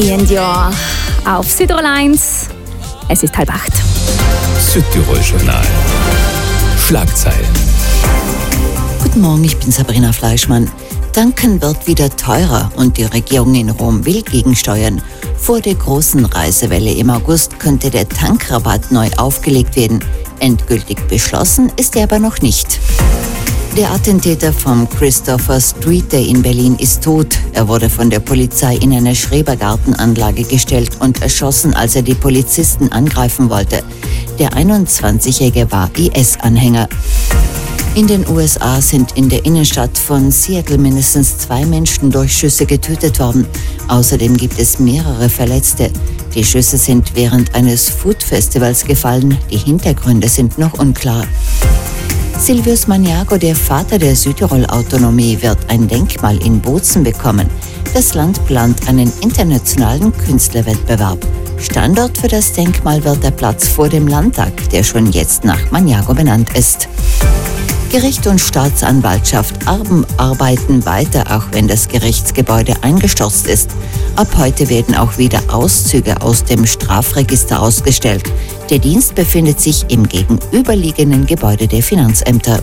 Ian Dior auf Südtirol 1. Es ist 7:30. Südtirol-Journal. Schlagzeilen. Guten Morgen, ich bin Sabrina Fleischmann. Tanken wird wieder teurer und die Regierung in Rom will gegensteuern. Vor der großen Reisewelle im August könnte der Tankrabatt neu aufgelegt werden. Endgültig beschlossen ist er aber noch nicht. Der Attentäter vom Christopher Street Day in Berlin ist tot. Er wurde von der Polizei in eine Schrebergartenanlage gestellt und erschossen, als er die Polizisten angreifen wollte. Der 21-Jährige war IS-Anhänger. In den USA sind in der Innenstadt von Seattle mindestens 2 Menschen durch Schüsse getötet worden. Außerdem gibt es mehrere Verletzte. Die Schüsse sind während eines Food-Festivals gefallen. Die Hintergründe sind noch unklar. Silvius Maniago, der Vater der Südtirol-Autonomie, wird ein Denkmal in Bozen bekommen. Das Land plant einen internationalen Künstlerwettbewerb. Standort für das Denkmal wird der Platz vor dem Landtag, der schon jetzt nach Maniago benannt ist. Gericht und Staatsanwaltschaft arbeiten weiter, auch wenn das Gerichtsgebäude eingestürzt ist. Ab heute werden auch wieder Auszüge aus dem Strafregister ausgestellt. Der Dienst befindet sich im gegenüberliegenden Gebäude der Finanzämter.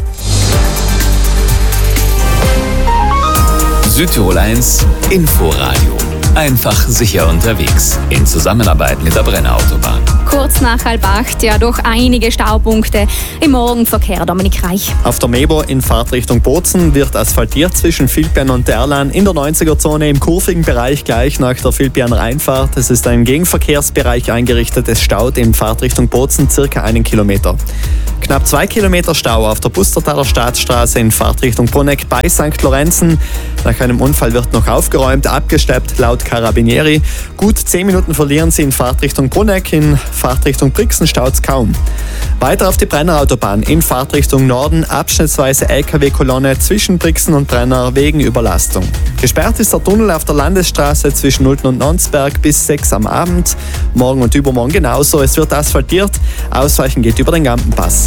Südtirol 1 Inforadio. Einfach sicher unterwegs. In Zusammenarbeit mit der Brenner Autobahn. Kurz nach 7:30, ja, durch einige Staupunkte im Morgenverkehr. Dominik Reich. Auf der Mebo in Fahrtrichtung Bozen wird asphaltiert zwischen Vilpian und Derlan in der 90er-Zone im kurvigen Bereich gleich nach der Vilpianer Einfahrt. Es ist ein Gegenverkehrsbereich eingerichtet. Es staut in Fahrtrichtung Bozen circa 1 Kilometer. Knapp 2 Kilometer Stau auf der Pustertaler Staatsstraße in Fahrtrichtung Bruneck bei St. Lorenzen. Nach einem Unfall wird noch aufgeräumt, abgesteppt laut Carabinieri. Gut 10 Minuten verlieren sie in Fahrtrichtung Bruneck, in Fahrtrichtung Brixen staut's kaum. Weiter auf die Brenner Autobahn in Fahrtrichtung Norden, abschnittsweise LKW-Kolonne zwischen Brixen und Brenner wegen Überlastung. Gesperrt ist der Tunnel auf der Landesstraße zwischen Nulten und Nonsberg bis 6 am Abend. Morgen und übermorgen genauso. Es wird asphaltiert. Ausweichen geht über den Gampenpass.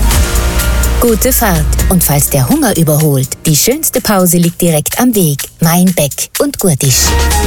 Gute Fahrt. Und falls der Hunger überholt, die schönste Pause liegt direkt am Weg. Mainbeck und Gurtisch.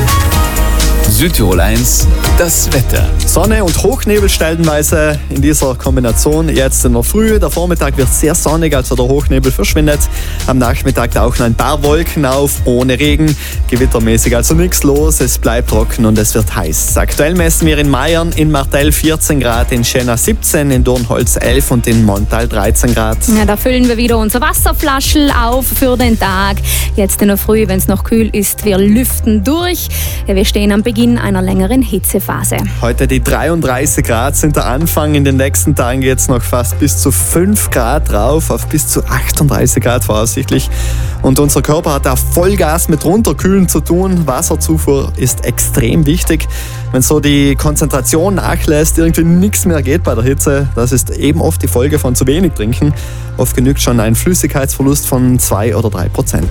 Südtirol 1, das Wetter. Sonne und Hochnebel stellenweise in dieser Kombination jetzt in der Früh. Der Vormittag wird sehr sonnig, also der Hochnebel verschwindet. Am Nachmittag tauchen ein paar Wolken auf, ohne Regen. Gewittermäßig also nichts los, es bleibt trocken und es wird heiß. Aktuell messen wir in Meiern, in Martell 14 Grad, in Schenna 17, in Dornholz 11 und in Montal 13 Grad. Ja, da füllen wir wieder unsere Wasserflaschen auf für den Tag. Jetzt in der Früh, wenn es noch kühl ist, wir lüften durch. Ja, wir stehen am Beginn einer längeren Hitzephase. Heute die 33 Grad sind der Anfang. In den nächsten Tagen geht es noch fast bis zu 5 Grad rauf, auf bis zu 38 Grad voraussichtlich. Und unser Körper hat da Vollgas mit runterkühlen zu tun. Wasserzufuhr ist extrem wichtig. Wenn so die Konzentration nachlässt, irgendwie nichts mehr geht bei der Hitze, das ist eben oft die Folge von zu wenig Trinken. Oft genügt schon ein Flüssigkeitsverlust von 2 oder 3%.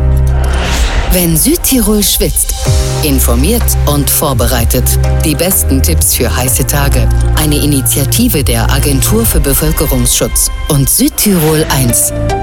Wenn Südtirol schwitzt. Informiert und vorbereitet. Die besten Tipps für heiße Tage. Eine Initiative der Agentur für Bevölkerungsschutz und Südtirol 1.